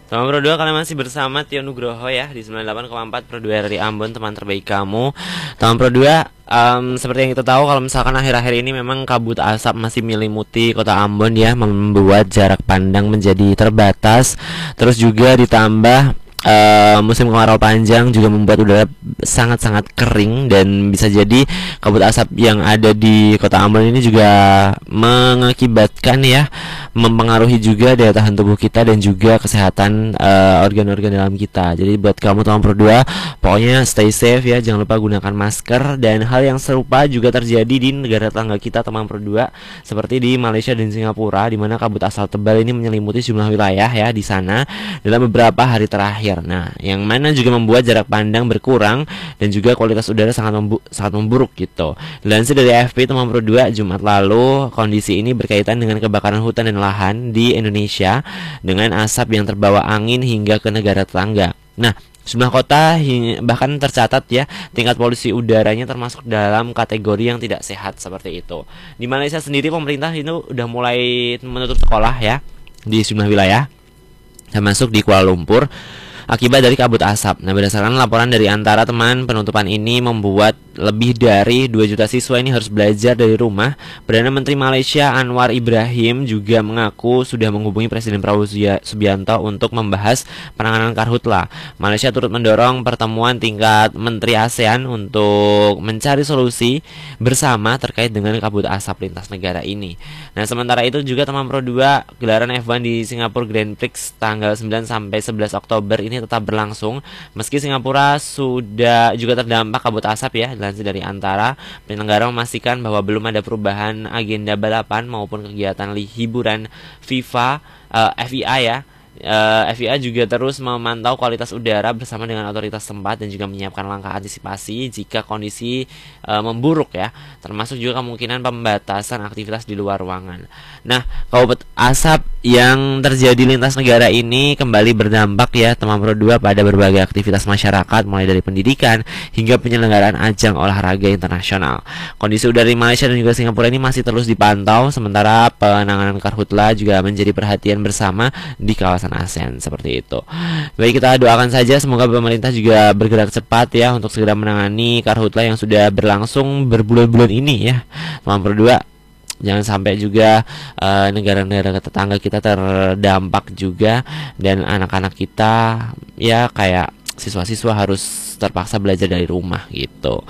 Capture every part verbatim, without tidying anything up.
Teman Pro dua, kalian masih bersama Tio Nugroho ya di sembilan puluh delapan koma empat Pro dua R I Ambon, teman terbaik kamu. Teman Pro dua, um, seperti yang kita tahu, kalau misalkan akhir-akhir ini memang kabut asap masih menyelimuti kota Ambon ya, membuat jarak pandang menjadi terbatas. Terus juga ditambah Uh, musim kemarau panjang juga membuat udara sangat-sangat kering, dan bisa jadi kabut asap yang ada di kota Ambon ini juga mengakibatkan ya, mempengaruhi juga daya tahan tubuh kita dan juga kesehatan uh, organ-organ dalam kita. Jadi buat kamu teman Pro dua, pokoknya stay safe ya, jangan lupa gunakan masker. Dan hal yang serupa juga terjadi di negara tetangga kita teman Pro dua, seperti di Malaysia dan Singapura, di mana kabut asap tebal ini menyelimuti sejumlah wilayah ya di sana dalam beberapa hari terakhir. Nah, yang mana juga membuat jarak pandang berkurang dan juga kualitas udara sangat membu sangat memburuk gitu. Dilansir dari A F P teman Pro dua Jumat lalu, kondisi ini berkaitan dengan kebakaran hutan dan lahan di Indonesia dengan asap yang terbawa angin hingga ke negara tetangga. Nah, sejumlah kota bahkan tercatat ya tingkat polusi udaranya termasuk dalam kategori yang tidak sehat seperti itu. Di Malaysia sendiri, pemerintah itu udah mulai menutup sekolah ya di sejumlah wilayah, termasuk di Kuala Lumpur, akibat dari kabut asap. Nah, berdasarkan laporan dari Antara, teman, penutupan ini membuat lebih dari dua juta siswa ini harus belajar dari rumah. Perdana Menteri Malaysia Anwar Ibrahim juga mengaku sudah menghubungi Presiden Prabowo Subianto untuk membahas penanganan karhutla. Malaysia turut mendorong pertemuan tingkat Menteri ASEAN untuk mencari solusi bersama terkait dengan kabut asap lintas negara ini. Nah, sementara itu juga teman Pro dua, gelaran F satu di Singapura Grand Prix tanggal sembilan sampai sebelas Oktober ini tetap berlangsung meski Singapura sudah juga terdampak kabut asap ya. Dilansir dari Antara, penyelenggara memastikan bahwa belum ada perubahan agenda balapan maupun kegiatan hiburan FIFA uh, F I A ya. Uh, F I A juga terus memantau kualitas udara bersama dengan otoritas tempat dan juga menyiapkan langkah antisipasi jika kondisi uh, memburuk ya, termasuk juga kemungkinan pembatasan aktivitas di luar ruangan. Nah, kabut asap yang terjadi lintas negara ini kembali berdampak ya teman Pro dua pada berbagai aktivitas masyarakat, mulai dari pendidikan hingga penyelenggaraan ajang olahraga internasional. Kondisi udara di Malaysia dan juga Singapura ini masih terus dipantau, sementara penanganan karhutla juga menjadi perhatian bersama di kawasan ASEAN seperti itu. Baik, kita doakan saja semoga pemerintah juga bergerak cepat ya untuk segera menangani karhutla yang sudah berlangsung berbulan-bulan ini ya teman Pro dua. Jangan sampai juga negara-negara uh, tetangga kita terdampak juga, dan anak-anak kita ya kayak siswa-siswa harus terpaksa belajar dari rumah gitu.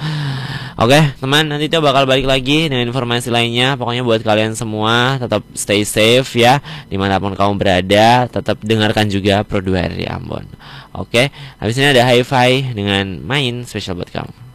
Oke teman, nanti kita bakal balik lagi dengan informasi lainnya. Pokoknya buat kalian semua tetap stay safe ya, dimanapun kamu berada. Tetap dengarkan juga Pro dua R I Ambon. Oke, habis ini ada Hi-Fi dengan main spesial buat kamu.